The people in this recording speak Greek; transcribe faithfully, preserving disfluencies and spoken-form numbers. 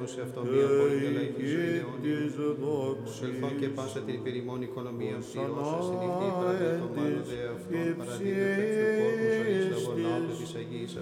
σε αυτό μία απόλυτα λαϊκή ζωή αιώνια. Προσελθόν και πάσα την υπερημών οικονομία πληρώσα συνηθή παραδέτω μάλλον δε αυτόν παραδίδε πέξου κόσμου ζωής λαβωνάπλου της Αγίας